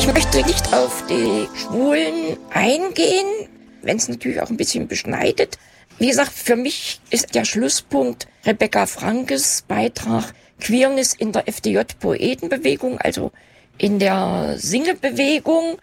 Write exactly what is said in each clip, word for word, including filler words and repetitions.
Ich möchte nicht auf die Schwulen eingehen, wenn es natürlich auch ein bisschen beschneidet. Wie gesagt, für mich ist der Schlusspunkt Rebecca Frankes Beitrag Queerness in der F D J-Poetenbewegung, also in der Singebewegung,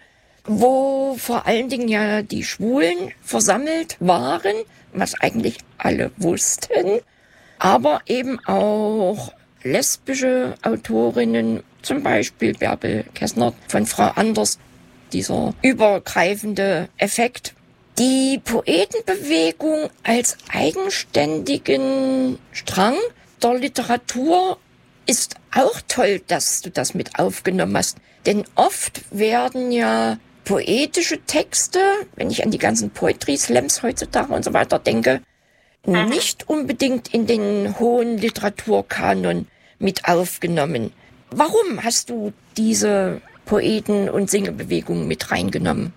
wo vor allen Dingen ja die Schwulen versammelt waren, was eigentlich alle wussten, aber eben auch lesbische Autorinnen, zum Beispiel Bärbel Kessner von Frau Anders, dieser übergreifende Effekt. Die Poetenbewegung als eigenständigen Strang der Literatur ist auch toll, dass du das mit aufgenommen hast. Denn oft werden ja poetische Texte, wenn ich an die ganzen Poetry Slams heutzutage und so weiter denke, nicht unbedingt in den hohen Literaturkanon mit aufgenommen. Warum hast du diese Poeten- und Singebewegung mit reingenommen?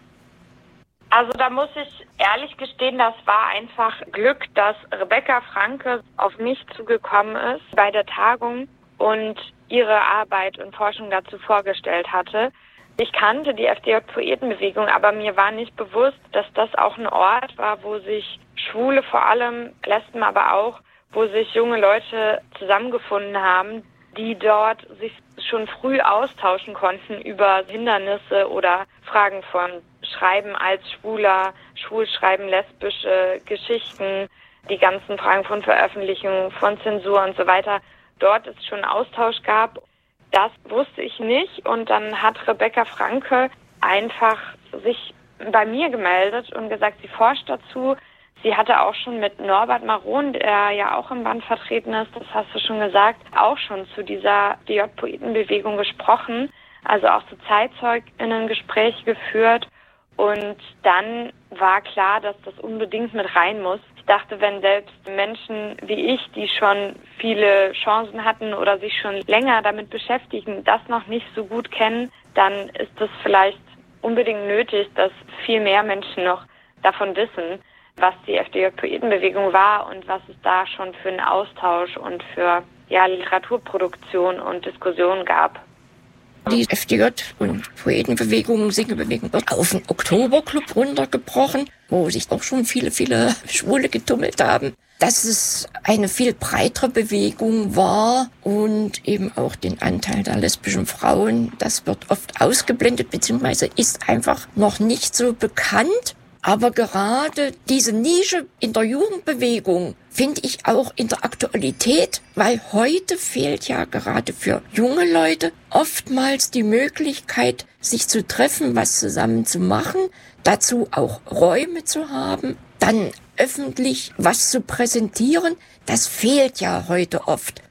Also da muss ich ehrlich gestehen, das war einfach Glück, dass Rebecca Franke auf mich zugekommen ist bei der Tagung und ihre Arbeit und Forschung dazu vorgestellt hatte. Ich kannte die F D J-Poetenbewegung, aber mir war nicht bewusst, dass das auch ein Ort war, wo sich Schwule vor allem, Lesben aber auch, wo sich junge Leute zusammengefunden haben, die dort sich schon früh austauschen konnten über Hindernisse oder Fragen von Schreiben als Schwuler, Schwulschreiben, lesbische Geschichten, die ganzen Fragen von Veröffentlichung, von Zensur und so weiter. Dort es schon Austausch gab. Das wusste ich nicht und dann hat Rebecca Franke einfach sich bei mir gemeldet und gesagt, sie forscht dazu. Sie hatte auch schon mit Norbert Maron, der ja auch im Band vertreten ist, das hast du schon gesagt, auch schon zu dieser D J-Poetenbewegung gesprochen, also auch zu ZeitzeugInnen-Gespräche geführt. Und dann war klar, dass das unbedingt mit rein muss. Ich dachte, wenn selbst Menschen wie ich, die schon viele Chancen hatten oder sich schon länger damit beschäftigen, das noch nicht so gut kennen, dann ist es vielleicht unbedingt nötig, dass viel mehr Menschen noch davon wissen, was die F D J-Poetenbewegung war und was es da schon für einen Austausch und für ja, Literaturproduktion und Diskussion gab. Die F D J und Poetenbewegung, Singebewegung wird auf den Oktoberclub runtergebrochen, wo sich auch schon viele, viele Schwule getummelt haben. Dass es eine viel breitere Bewegung war und eben auch den Anteil der lesbischen Frauen, das wird oft ausgeblendet, beziehungsweise ist einfach noch nicht so bekannt. Aber gerade diese Nische in der Jugendbewegung finde ich auch in der Aktualität, weil heute fehlt ja gerade für junge Leute oftmals die Möglichkeit, sich zu treffen, was zusammen zu machen, dazu auch Räume zu haben, dann öffentlich was zu präsentieren. Das fehlt ja heute oft.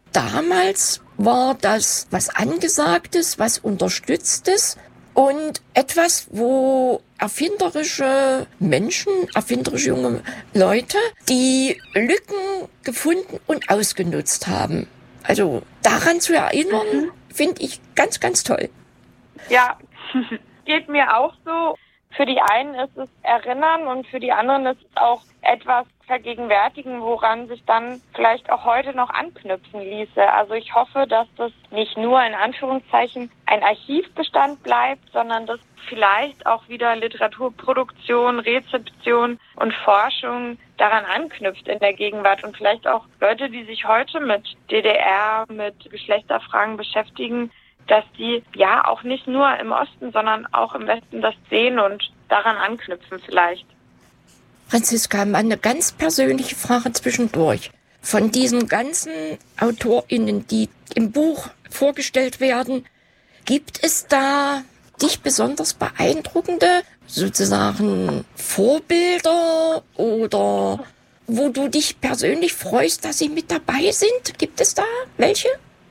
Damals war das was Angesagtes, was Unterstütztes. Und etwas, wo erfinderische Menschen, erfinderische junge Leute, die Lücken gefunden und ausgenutzt haben. Also daran zu erinnern, mhm. finde ich ganz, ganz toll. Ja, geht mir auch so. Für die einen ist es Erinnern und für die anderen ist es auch etwas vergegenwärtigen, woran sich dann vielleicht auch heute noch anknüpfen ließe. Also ich hoffe, dass das nicht nur in Anführungszeichen ein Archivbestand bleibt, sondern dass vielleicht auch wieder Literaturproduktion, Rezeption und Forschung daran anknüpft in der Gegenwart und vielleicht auch Leute, die sich heute mit D D R, mit Geschlechterfragen beschäftigen, dass die ja auch nicht nur im Osten, sondern auch im Westen das sehen und daran anknüpfen vielleicht. Franziska, mal eine ganz persönliche Frage zwischendurch. Von diesen ganzen AutorInnen, die im Buch vorgestellt werden, gibt es da dich besonders beeindruckende, sozusagen Vorbilder oder wo du dich persönlich freust, dass sie mit dabei sind? Gibt es da welche?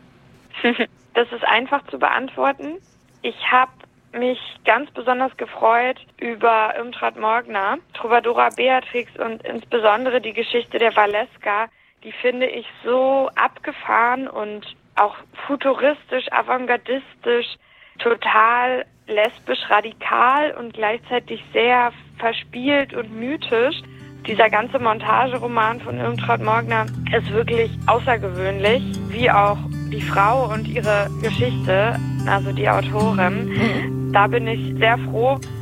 Das ist einfach zu beantworten. Ich habe mich ganz besonders gefreut über Irmtraud Morgner, Trovadora Beatrix und insbesondere die Geschichte der Valeska. Die finde ich so abgefahren und auch futuristisch, avantgardistisch, total lesbisch radikal und gleichzeitig sehr verspielt und mythisch. Dieser ganze Montageroman von Irmtraud Morgner ist wirklich außergewöhnlich, wie auch die Frau und ihre Geschichte, also die Autorin, mhm. da bin ich sehr froh,